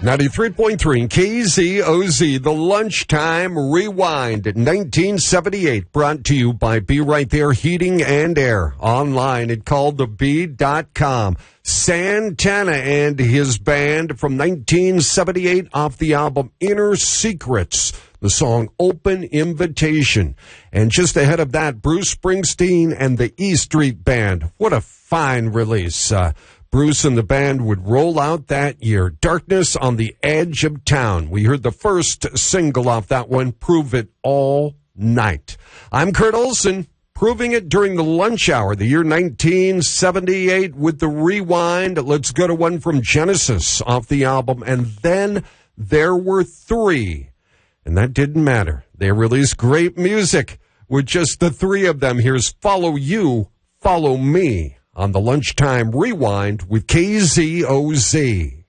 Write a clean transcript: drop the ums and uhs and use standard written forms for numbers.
93.3 KZOZ, the Lunchtime Rewind, 1978, brought to you by Be Right There Heating and Air, online at callthebee.com. Santana and his band from 1978 off the album Inner Secrets, the song Open Invitation. And just ahead of that, Bruce Springsteen and the E Street Band. What a fine release. Bruce and the band would roll out that year. Darkness on the Edge of Town. We heard the first single off that one, Prove It All Night. I'm Kurt Olson, proving it during the lunch hour, the year 1978 with the Rewind. Let's go to one from Genesis off the album, And Then There Were Three. And that didn't matter. They released great music with just the three of them. Here's Follow You, Follow Me on the Lunchtime Rewind with KZOZ.